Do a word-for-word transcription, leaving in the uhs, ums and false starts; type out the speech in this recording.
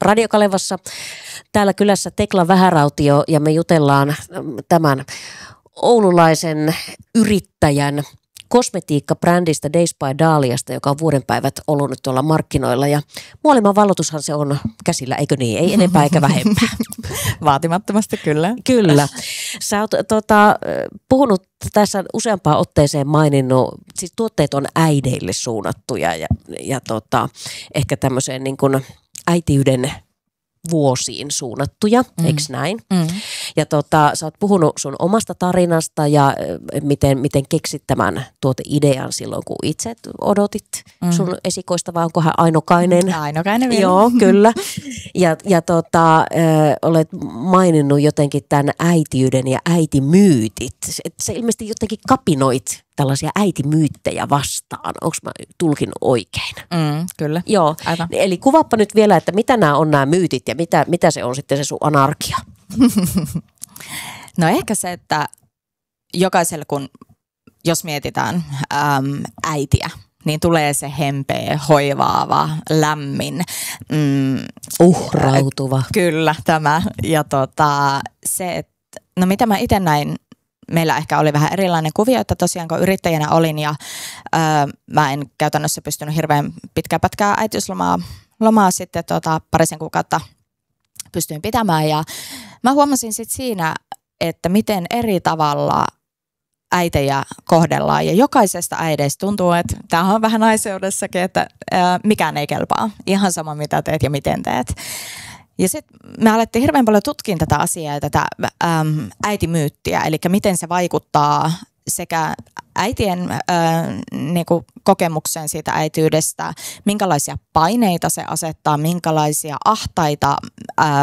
Radio Kalevassa. Täällä kylässä Tekla Vähärautio ja me jutellaan tämän oululaisen yrittäjän kosmetiikkabrändistä Days by Dahliasta, joka on vuodenpäivät ollut nyt tuolla markkinoilla. Ja maailman valloitushan se on käsillä, eikö niin? Ei enempää eikä vähempää. Vaatimattomasti kyllä. Kyllä. Sä oot tota, puhunut tässä useampaan otteeseen maininnut, siis tuotteet on äideille suunnattuja ja, ja tota, ehkä tämmöiseen niin kuin äitiyden vuosiin suunnattuja, mm. eikö näin? Mm. Ja tota, sä oot puhunut sun omasta tarinasta ja miten, miten keksit tämän tuoteidean silloin, kun itse odotit mm. sun esikoista, vai onko hän ainokainen? Ainokainen vielä. Joo, kyllä. Ja, ja tota, äh, olet maininnut jotenkin tämän äitiyden ja äitimyytit. Et sä ilmeisesti jotenkin kapinoit tällaisia äitimyyttejä vastaan. Onko mä tulkinut oikein? Mm, kyllä. Joo. Aivan. Eli kuvaappa nyt vielä, että mitä nämä on nämä myytit ja mitä, mitä se on sitten se sun anarkia? No ehkä se, että jokaiselle kun, jos mietitään äm, äitiä, niin tulee se hempeä, hoivaava, lämmin. Mm, Uhrautuva. Äh, kyllä, tämä. Ja tota, se, että no mitä mä itse näin, meillä ehkä oli vähän erilainen kuvio, että tosiaan kun yrittäjänä olin ja öö, mä en käytännössä pystynyt hirveän pitkää pätkää äitiyslomaa lomaa sitten tota, parisen kuukautta pystyin pitämään ja mä huomasin sitten siinä, että miten eri tavalla äitejä kohdellaan ja jokaisesta äideistä tuntuu, että tämähän on vähän naiseudessakin, että ää, mikään ei kelpaa, ihan sama mitä teet ja miten teet. Ja sitten me alettiin hirveän paljon tutkia tätä asiaa ja tätä äm, äitimyyttiä, eli miten se vaikuttaa sekä äitien äh, niinku kokemukseen siitä äityydestä, minkälaisia paineita se asettaa, minkälaisia ahtaita äh,